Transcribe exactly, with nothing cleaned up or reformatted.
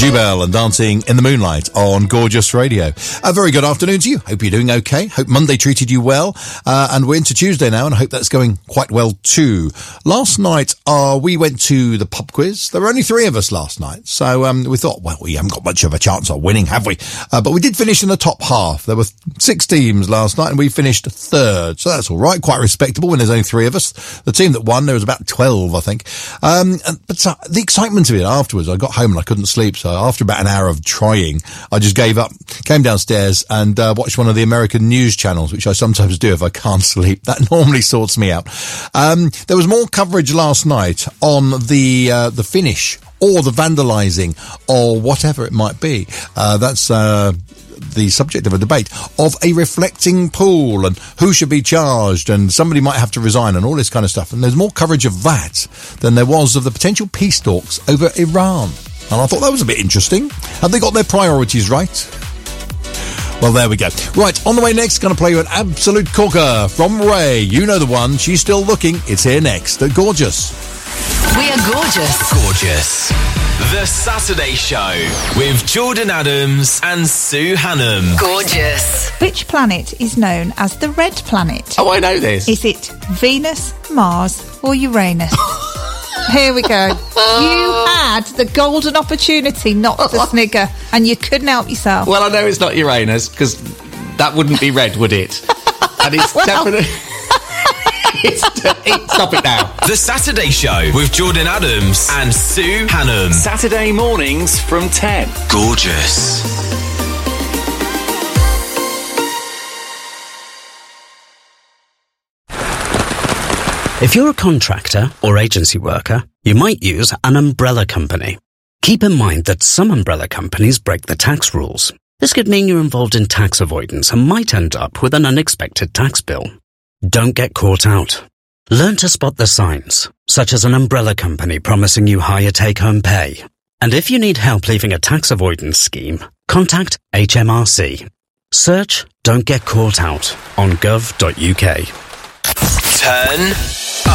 Jubel and Dancing in the Moonlight on Gorgeous Radio. A very good afternoon to you. Hope you're doing okay. Hope Monday treated you well. Uh, and we're into Tuesday now, and I hope that's going quite well too. Last night, uh, we went to the pub quiz. There were only three of us last night. So, um, we thought, well, we haven't got much of a chance of winning, have we? Uh, but we did finish in the top half. There were six teams last night, and we finished third. So that's all right. Quite respectable when there's only three of us. The team that won, there was about twelve, I think. Um, but uh, the excitement of it afterwards, I got home and I couldn't sleep. So after about an hour of trying, I just gave up, came downstairs and uh, watched one of the American news channels, which I sometimes do if I can't sleep. That normally sorts me out. Um, there was more coverage last night on the uh, the finish or the vandalising or whatever it might be. Uh, that's uh, the subject of a debate of a reflecting pool and who should be charged and somebody might have to resign and all this kind of stuff. And there's more coverage of that than there was of the potential peace talks over Iran. And I thought that was a bit interesting. Have they got their priorities right? Well, there we go. Right, on the way next, going to play you an absolute corker from Ray. You know the one. She's still looking. It's here next at Gorgeous. We are gorgeous. Gorgeous. The Saturday Show with Jordan Adams and Sue Hannam. Gorgeous. Which planet is known as the red planet? Oh, I know this. Is it Venus, Mars, or Uranus? Here we go. You had the golden opportunity not to snigger, and you couldn't help yourself. Well, I know it's not Uranus, because that wouldn't be red, would it? And it's well, definitely... it's, it, stop it now. The Saturday Show with Jordan Adams and Sue Hannam. Saturday mornings from ten. Gorgeous. If you're a contractor or agency worker, you might use an umbrella company. Keep in mind that some umbrella companies break the tax rules. This could mean you're involved in tax avoidance and might end up with an unexpected tax bill. Don't get caught out. Learn to spot the signs, such as an umbrella company promising you higher take-home pay. And if you need help leaving a tax avoidance scheme, contact H M R C. Search Don't Get Caught Out on gov dot U K. Turn